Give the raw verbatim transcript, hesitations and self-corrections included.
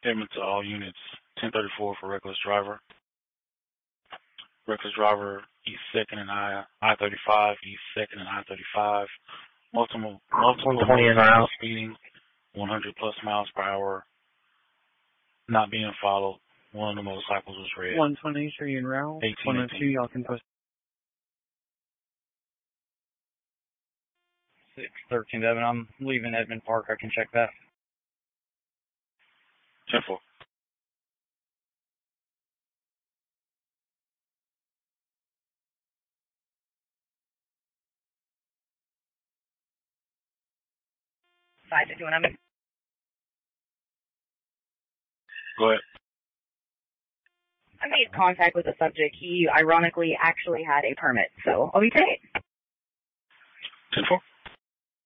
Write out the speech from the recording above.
Payment to all units. ten thirty-four for reckless driver. Reckless driver, East second and I I thirty-five, East second and I thirty-five. Multiple multiple motorcycle speeding, one hundred plus miles per hour. Not being followed. One of the motorcycles was red. one twenty-three en route. one oh two, y'all can post. six thirteen Devin, I'm leaving Edmond Park. I can check that. ten four. five fifty-one, I'm Go ahead. I made contact with the subject. He ironically actually had a permit, so I'll be great. ten four.